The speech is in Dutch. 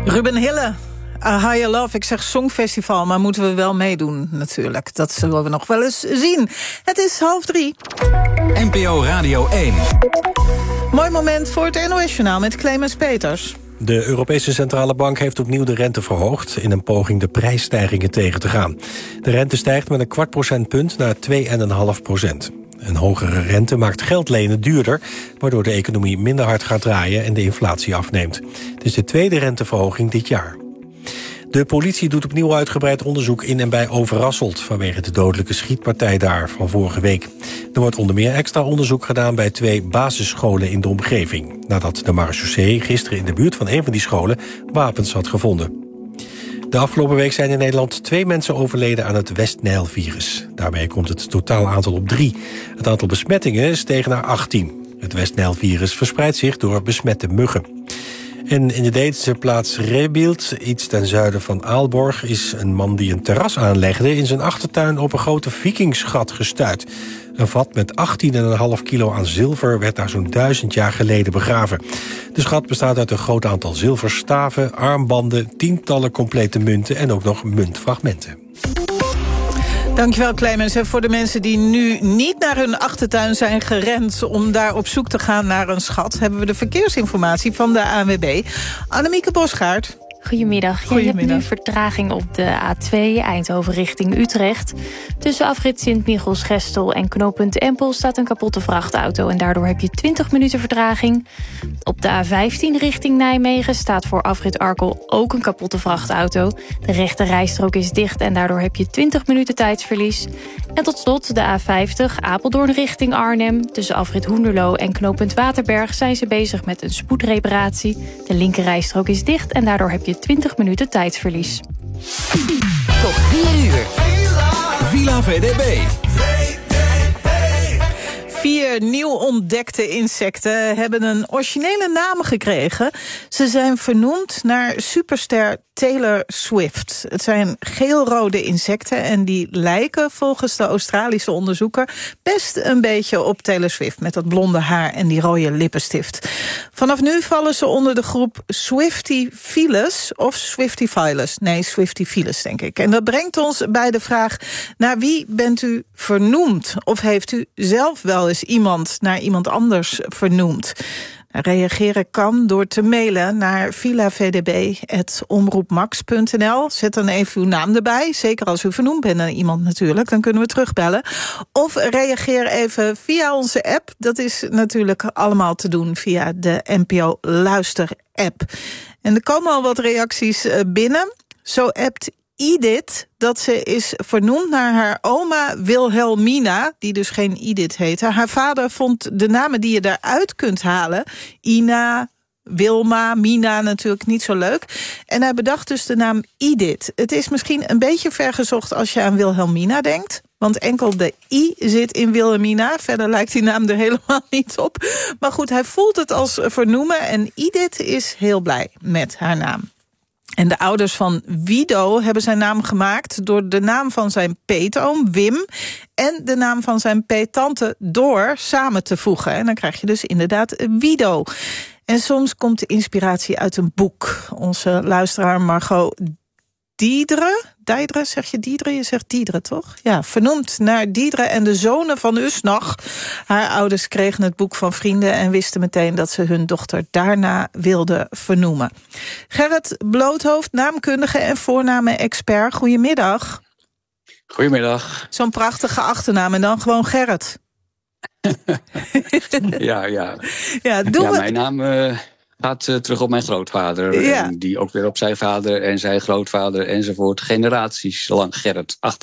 Ruben Hille, A Higher Love. Ik zeg Songfestival, maar moeten we wel meedoen natuurlijk. Dat zullen we nog wel eens zien. Het is 2:30. NPO Radio 1. Mooi moment voor het NOS-journaal met Clemens Peters. De Europese Centrale Bank heeft opnieuw de rente verhoogd in een poging de prijsstijgingen tegen te gaan. De rente stijgt met een 0,25 procentpunt naar 2,5%. Een hogere rente maakt geld lenen duurder, waardoor de economie minder hard gaat draaien en de inflatie afneemt. Het is de tweede renteverhoging dit jaar. De politie doet opnieuw uitgebreid onderzoek in en bij Overasselt vanwege de dodelijke schietpartij daar van vorige week. Er wordt onder meer extra onderzoek gedaan bij 2 basisscholen in de omgeving, nadat de marechaussee gisteren in de buurt van een van die scholen wapens had gevonden. De afgelopen week zijn in Nederland 2 mensen overleden aan het West-Nijl-virus. Daarmee komt het totaal aantal op 3. Het aantal besmettingen steeg naar 18. Het West-Nijl-virus verspreidt zich door besmette muggen. En in de Deense plaats Rebild, iets ten zuiden van Aalborg, is een man die een terras aanlegde in zijn achtertuin op een grote vikingsgat gestuit. Een vat met 18,5 kilo aan zilver werd daar zo'n 1000 jaar geleden begraven. De schat bestaat uit een groot aantal zilverstaven, armbanden, tientallen complete munten en ook nog muntfragmenten. Dankjewel, Clemens. En voor de mensen die nu niet naar hun achtertuin zijn gerend om daar op zoek te gaan naar een schat, hebben we de verkeersinformatie van de ANWB. Annemieke Bosgaard. Goedemiddag. Je hebt nu vertraging op de A2 Eindhoven richting Utrecht. Tussen afrit Sint-Michiels-Gestel en knooppunt Empel staat een kapotte vrachtauto en daardoor heb je 20 minuten vertraging. Op de A15 richting Nijmegen staat voor afrit Arkel ook een kapotte vrachtauto. De rechte rijstrook is dicht en daardoor heb je 20 minuten tijdsverlies. En tot slot de A50 Apeldoorn richting Arnhem. Tussen afrit Hoenderloo en knooppunt Waterberg zijn ze bezig met een spoedreparatie. De linker rijstrook is dicht en daardoor heb je 20 minuten tijdsverlies. Tot 4 uur. Villa VDB. 4 nieuw ontdekte insecten hebben een originele naam gekregen. Ze zijn vernoemd naar superster Taylor Swift. Het zijn geelrode insecten en die lijken volgens de Australische onderzoeker best een beetje op Taylor Swift met dat blonde haar en die rode lippenstift. Vanaf nu vallen ze onder de groep Swiftyphilus of Swiftyphilus. Nee, Swiftyphilus denk ik. En dat brengt ons bij de vraag: naar wie bent u vernoemd? Of heeft u zelf wel eens iemand naar iemand anders vernoemd? Reageren kan door te mailen naar villavdb@omroepmax.nl. Zet dan even uw naam erbij, zeker als u vernoemd bent naar iemand natuurlijk, dan kunnen we terugbellen. Of reageer even via onze app. Dat is natuurlijk allemaal te doen via de NPO Luister-app. En er komen al wat reacties binnen. Zo appt Edith dat ze is vernoemd naar haar oma Wilhelmina, die dus geen Edith heette. Haar vader vond de namen die je daaruit kunt halen, Ina, Wilma, Mina, natuurlijk niet zo leuk. En hij bedacht dus de naam Edith. Het is misschien een beetje vergezocht als je aan Wilhelmina denkt, want enkel de I zit in Wilhelmina. Verder lijkt die naam er helemaal niet op. Maar goed, hij voelt het als vernoemen en Edith is heel blij met haar naam. En de ouders van Wido hebben zijn naam gemaakt door de naam van zijn peetoom, Wim, en de naam van zijn peettante, Door, samen te voegen. En dan krijg je dus inderdaad Wido. En soms komt de inspiratie uit een boek. Onze luisteraar Margot Diedre, zeg je Diedre? Je zegt Diedre, toch? Ja, vernoemd naar Diedre en de zonen van Usnach. Haar ouders kregen het boek van vrienden en wisten meteen dat ze hun dochter daarna wilden vernoemen. Gerrit Bloothoofd, naamkundige en voornamen-expert. Goedemiddag. Goedemiddag. Zo'n prachtige achternaam en dan gewoon Gerrit. Ja, mijn naam gaat terug op mijn grootvader. Ja. En die ook weer op zijn vader en zijn grootvader enzovoort. Generaties lang Gerrit.